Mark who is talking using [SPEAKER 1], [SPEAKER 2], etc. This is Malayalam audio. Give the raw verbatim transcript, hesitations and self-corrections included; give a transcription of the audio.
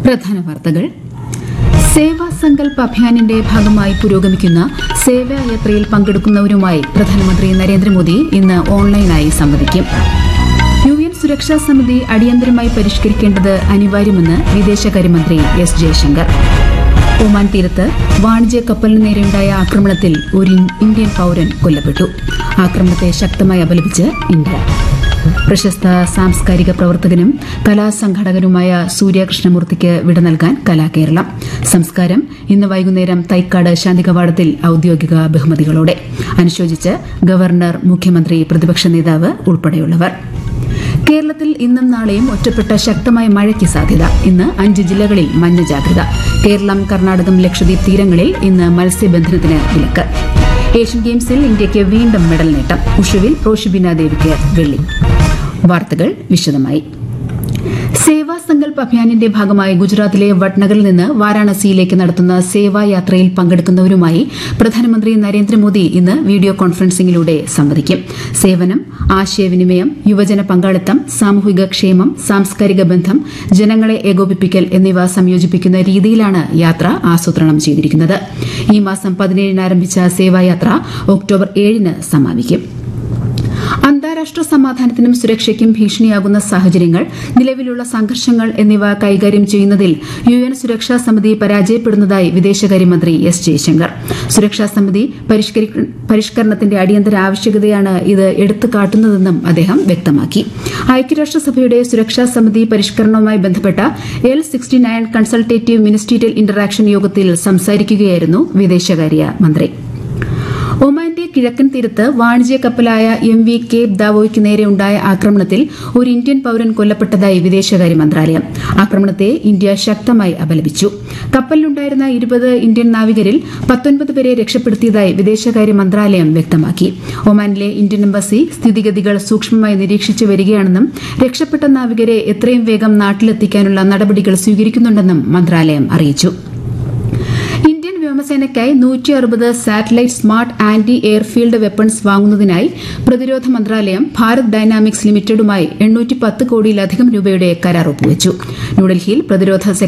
[SPEAKER 1] പ്രധാന വാർത്തകൾ. സേവാ സങ്കൽപ് അഭിയാനിന്റെ ഭാഗമായി പുരോഗമിക്കുന്ന സേവായാത്രയിൽ പങ്കെടുക്കുന്നവരുമായി പ്രധാനമന്ത്രി നരേന്ദ്രമോദി ഇന്ന് ഓൺലൈനായി സംവദിക്കും. യു എൻ സുരക്ഷാ സമിതി അടിയന്തരമായി പരിഷ്കരിക്കേണ്ടത് അനിവാര്യമെന്ന് വിദേശകാര്യമന്ത്രി എസ് ജയശങ്കർ. ഒമാൻ തീരത്ത് വാണിജ്യ കപ്പലിന് നേരെയുണ്ടായ ആക്രമണത്തിൽ ഒരു ഇന്ത്യൻ പൌരൻ കൊല്ലപ്പെട്ടു. ആക്രമണത്തെ ശക്തമായി അപലപിച്ച് ഇന്ത്യ. പ്രശസ്ത സാംസ്കാരിക പ്രവർത്തകനും കലാസംഘാടകനുമായ സൂര്യ കൃഷ്ണമൂർത്തിക്ക് വിട നൽകാൻ കലാകേരളം. സംസ്കാരം ഇന്ന് വൈകുന്നേരം തൈക്കാട് ശാന്തികവാടത്തിൽ ഔദ്യോഗിക ബഹുമതികളോടെ. അനുശോചിച്ച് ഗവർണർ, മുഖ്യമന്ത്രി, പ്രതിപക്ഷ നേതാവ് ഉൾപ്പെടെയുള്ളവർ. കേരളത്തിൽ ഇന്നും നാളെയും ഒറ്റപ്പെട്ട ശക്തമായ മഴയ്ക്ക് സാധ്യത. ഇന്ന് അഞ്ച് ജില്ലകളിൽ മഞ്ഞ ജാഗ്രത. കേരളം, കർണാടകം, ലക്ഷദ്വീപ് തീരങ്ങളിൽ ഇന്ന് മത്സ്യബന്ധനത്തിന് വിലക്ക്. ഏഷ്യൻ ഗെയിംസിൽ ഇന്ത്യയ്ക്ക് വീണ്ടും മെഡൽ നേട്ടം. ഉഷുവിൽ റോഷിബിന ദേവിക്ക് വെള്ളി. വാർത്തകൾ വിശദമായി. സേവാ സങ്കൽപ് അഭിയാനിന്റെ ഭാഗമായി ഗുജറാത്തിലെ വഡ്നഗറിൽ നിന്ന് വാരാണസിയിലേക്ക് നടത്തുന്ന സേവായാത്രയിൽ പങ്കെടുക്കുന്നവരുമായി പ്രധാനമന്ത്രി നരേന്ദ്രമോദി ഇന്ന് വീഡിയോ കോൺഫറൻസിംഗിലൂടെ സംവദിക്കും. സേവനം, ആശയവിനിമയം, യുവജന പങ്കാളിത്തം, സാമൂഹിക ക്ഷേമം, സാംസ്കാരിക ബന്ധം, ജനങ്ങളെ ഏകോപിപ്പിക്കൽ എന്നിവ സംയോജിപ്പിക്കുന്ന രീതിയിലാണ് യാത്ര ആസൂത്രണം ചെയ്തിരിക്കുന്നത്. ഈ മാസം പതിനേഴിന് ആരംഭിച്ച സേവായാത്ര ഒക്ടോബർ ഏഴിന് സമാപിക്കും. അന്താരാഷ്ട്ര സമാധാനത്തിനും സുരക്ഷയ്ക്കും ഭീഷണിയാകുന്ന സാഹചര്യങ്ങൾ, നിലവിലുള്ള സംഘർഷങ്ങൾ എന്നിവ കൈകാര്യം ചെയ്യുന്നതിൽ യു എൻ സുരക്ഷാ സമിതി പരാജയപ്പെടുന്നതായി വിദേശകാര്യമന്ത്രി എസ് ജയശങ്കർ. സുരക്ഷാ സമിതി പരിഷ്കരണത്തിന്റെ അടിയന്തര ആവശ്യകതയാണ് ഇത് എടുത്തുകാട്ടുന്നതെന്നും അദ്ദേഹം വ്യക്തമാക്കി. ഐക്യരാഷ്ട്രസഭയുടെ സുരക്ഷാ സമിതി പരിഷ്കരണവുമായി ബന്ധപ്പെട്ട L sixty nine consultative ministerial interaction യോഗത്തിൽ സംസാരിക്കുകയായിരുന്നു വിദേശകാര്യ മന്ത്രി. ഒമാന്റെ കിഴക്കൻ തീരത്ത് വാണിജ്യ കപ്പലായ എം വി കേപ്പ് ദാവോയ്ക്ക് നേരെയുണ്ടായ ആക്രമണത്തിൽ ഒരു ഇന്ത്യൻ പൌരൻ കൊല്ലപ്പെട്ടതായി വിദേശകാര്യ മന്ത്രാലയം. ആക്രമണത്തെ ഇന്ത്യ ശക്തമായി അപലപിച്ചു. കപ്പലിലുണ്ടായിരുന്ന ഇരുപത് ഇന്ത്യൻ നാവികരിൽ പത്തൊൻപത് പേരെ രക്ഷപ്പെടുത്തിയതായി വിദേശകാര്യ മന്ത്രാലയം വ്യക്തമാക്കി. ഒമാനിലെ ഇന്ത്യൻ എംബസി സ്ഥിതിഗതികൾ സൂക്ഷ്മമായി നിരീക്ഷിച്ചു വരികയാണെന്നും രക്ഷപ്പെട്ട നാവികരെ എത്രയും വേഗം നാട്ടിലെത്തിക്കാനുള്ള നടപടികൾ സ്വീകരിക്കുന്നുണ്ടെന്നും മന്ത്രാലയം അറിയിച്ചു. വ്യോമസേനയ്ക്കായി നൂറ്റി അറുപത് satellite smart anti airfield weapons വാങ്ങുന്നതിനായി പ്രതിരോധ മന്ത്രാലയം ഭാരത് ഡൈനാമിക്സ് ലിമിറ്റഡുമായി എണ്ണൂറ്റി പത്ത് കോടിയിലധികം രൂപയുടെ കരാർ ഒപ്പുവച്ചു. ന്യൂഡൽഹിയിൽ പ്രതിരോധ